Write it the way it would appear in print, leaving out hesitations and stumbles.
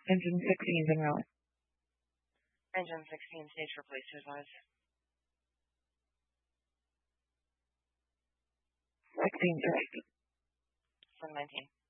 Engine 16's en route. Engine 16, stage for police to advise. 16's right. 719.